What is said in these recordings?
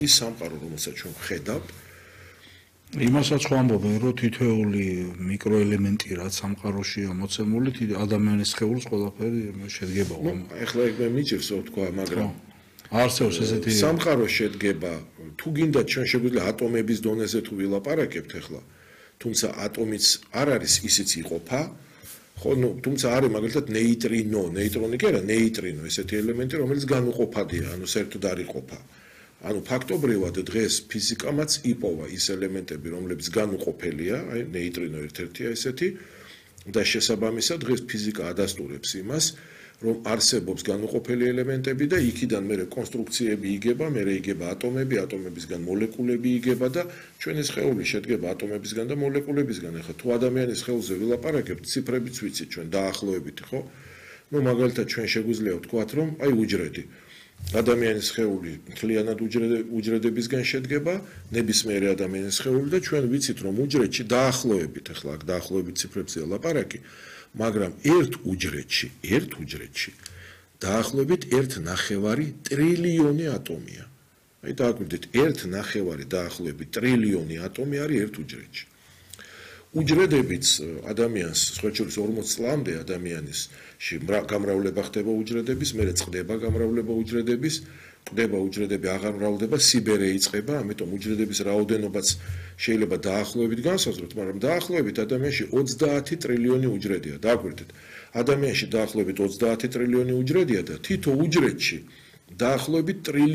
ის სამყარო, რომელსაც ჩვენ ვხედავთ, იმასაც ხო ამბობენ, რომ თითოეული მიკროელემენტი, რაც სამყაროშია მოცემული, ადამიანის სხეულის ყველაფერი შედგება. ეხლა ეგ მე მიჭირს თქვა, მაგრამ არსებობს ესეთი სამყარო შედგება, თუ გინდათ ჩვენ შეგვიძლია ატომების დონეზე თუ ვილაპარაკებთ ეხლა, თუმცა ატომიც არ არის ისიც იყოფა, ხო, თუმცა არის მაგალითად ნეიტრონი კი არა, ნეიტრინო, ესეთი ელემენტი, რომელიც განუყოფადია, საერთოდ არ იყოფა. ფაქტობრივად დღეს ფიზიკამაც იპოვა ის ელემენტები, რომლებიც განუყოფელია, აი ნეიტრინო ერთ-ერთია ესეთი, და შესაბამისად დღეს ფიზიკა ადასტურებს იმას, რომ არსებობს განუყოფელი ელემენტები და იქიდან მერე კონსტრუქციები იგება, მერე იგება ატომები, ატომებისგან მოლეკულები იგება და ჩვენი სხეული შედგება ატომებისგან და მოლეკულებისგან. ეხლა თუ ადამიანის სხეულზე ვილაპარაკებთ, ციფრებიც ვიცით ჩვენ დაახლოებით, ხო? მაგალითად ჩვენ შეგვიძლია ვთქვათ, რომ აი უჯრედი ადამიანის სხეული მთლიანად უჯრედებისგან შედგება, ნებისმიერი ადამიანის სხეული და ჩვენ ვიცით, რომ უჯრედში დაახლოებით, ეხლა აქ დაახლოებით ციფრებზეა ლაპარაკი, მაგრამ ერთ უჯრედში დაახლოებით 1.9 ტრილიონი ატომია. აი დააკვირდით, 1.9 დაახლოებით ტრილიონი ატომი არის ერთ უჯრედში. უჯრედებიც ადამიანს, სხვაჩვერის 40 წლამდე ადამიანისში გამრავლება ხდება უჯრედების, მერე წყდება გამრავლება უჯრედების, ყდება უჯრედები აღარ მრავლდება, სიბერე იწყება, ამიტომ უჯრედების რაოდენობაც შეიძლება დაახლოებით განსაზღვროთ, მაგრამ დაახლოებით ადამიანში 30 ტრილიონი უჯრედია. დააკვირდით, ადამიანში დაახლოებით 30 ტრილიონი უჯრედია და თითო უჯრედში დაახლოებით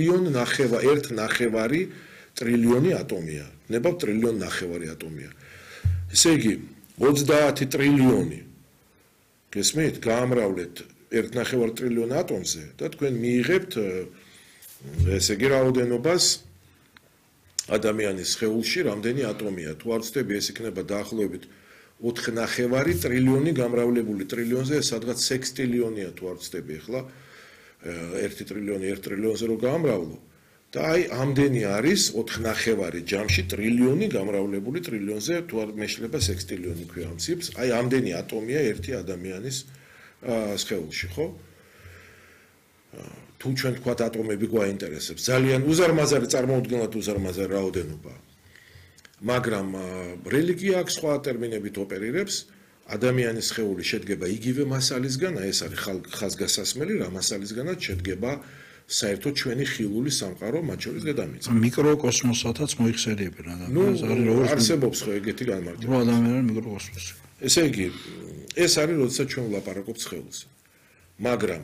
1.9 ტრილიონი ატომია. ნება 1.9 ატომია. ესე იგი 30 ტრილიონი გესმით, გაამრავლეთ 1.9 ტრილიონ ატომზე და თქვენ მიიღებთ ესე იგი რაოდენობას ადამიანის სხეულში რამდენი ატომია. თუ არ ვცდები, ეს იქნება დაახლოებით 4.9 ტრილიონი გამრავლებული ტრილიონზე, სადღაც სექსტილიონია თუ არ ვცდები ახლა 1 ტრილიონი 1 ტრილიონზე რო გაამრავლო. და აი ამდენი არის 4.9 ჯამში ტრილიონი გამრავლებული ტრილიონზე, თუ არ მეშლება სექსტილიონი ქვია ამ ციფრს, აი ამდენი ატომია ერთი ადამიანის სხეულში, ხო? თუ ჩვენ თქვათ ატომები გვაინტერესებს, ძალიან უზარმაზარი წარმოუდგენლად უზარმაზარი რაოდენობაა. მაგრამ რელიგია აქ სხვა ტერმინებით ოპერირებს, ადამიანის სხეული შედგება იგივე მასალისგან, აი ეს არის ხაზგასასმელი, რა მასალისგანაც შედგება საერთოდ ჩვენი ხილული სამყარო, მათ შორის დედამიწა. მიკროკოსმოსათაც მოიხსენიებენ ადამიანს, არის როგორც არსებობს ხო ეგეთი განმარტება. რო ადამიანი მიკროკოსმოსი. ესე იგი, ეს არის როდესაც ჩვენ ვლაპარაკობთ სხეულზე. მაგრამ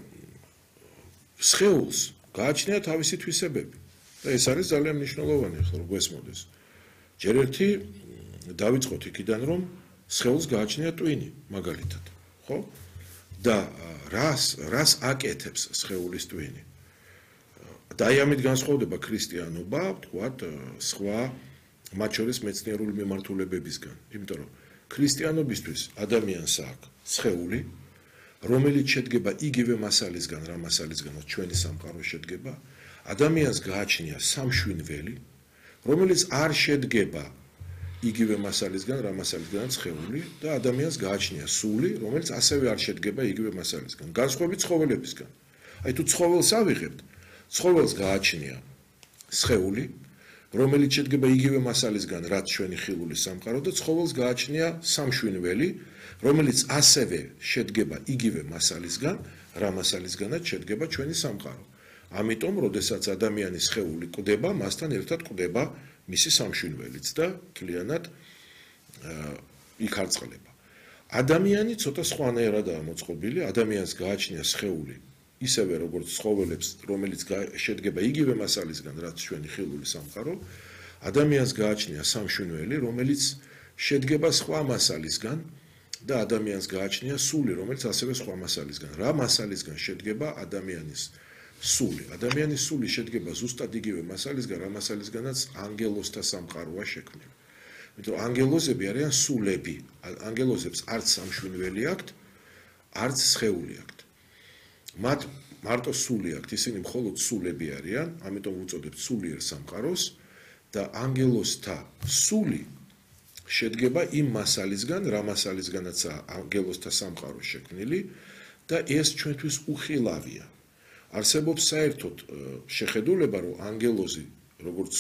სხეულს გააჩნია თავისი თვისებები და ეს არის ძალიან მნიშვნელოვანი ახლა რომ გვესმოდეს. ჯერ ერთი დავიწყოთ იქიდან რომ სხეულს გააჩნია ტვინი, მაგალითად, ხო? და რას აკეთებს სხეულის ტვინი? და აი ამით განსხვავდება ქრისტიანობა, თქვათ, სხვა მათ შორის მეცნიერული მიმართულებებისგან. იმიტომ რომ ქრისტიანობისთვის ადამიანს აქვს სხეული, რომელიც შედგება იგივე მასალისგან, რა მასალისგანაც ჩვენი სამყარო შედგება, ადამიანს გააჩნია სამშვინველი, რომელიც არ შედგება იგივე მასალისგან, რა მასალისგანაც სხეული და ადამიანს გააჩნია სული, რომელიც ასევე არ შედგება იგივე მასალისგან, განსხვავებით ცხოველებისგან. აი თუ ცხოველს ავიღებთ, ცხოველს გააჩნია სხეული, რომელიც შედგება იგივე მასალისგან, რაც ჩვენი ხილული სამყარო და ცხოველს გააჩნია სამშვინველი, რომელიც ასევე შედგება იგივე მასალისგან, რა მასალისგანაც შედგება ჩვენი სამყარო. ამიტომ, როდესაც ადამიანის სხეული ყდება, მასთან ერთად ყდება მისი სამშვინველიც და მთლიანად იქარწყლება. ადამიანი ცოტა სხვანაირადაა მოწყობილი, ადამიანს გააჩნია სხეული ისევე როგორც ცხოველებს, რომელიც შედგება იგივე მასალისგან, რაც ჩვენი ხილული სამყარო, ადამიანს გააჩნია სამშვინველი, რომელიც შედგება სხვა მასალისგან და ადამიანს გააჩნია სული, რომელიც ასევე სხვა მასალისგან. რა მასალისგან შედგება ადამიანის სული? ადამიანის სული შედგება ზუსტად იგივე მასალისგან, რა მასალისგანაც ანგელოზთა სამყაროა შექმნილი. იმიტომ ანგელოზები არიან სულები. ანგელოზებს არც სამშვინველი აქვთ, არც სხეული აქვთ. მათ მარტო სული აქვთ, ისინი მხოლოდ სულები არიან, ამიტომ უწოდებთ სულიერ სამყაროს და ანგელოზთა სული შედგება იმ მასალისგან, რა მასალისგანაც ანგელოზთა სამყარო შექმნილი და ეს ჩვენთვის უხილავია. არსებობს საერთოდ შეხედულება, რომ ანგელოზი როგორც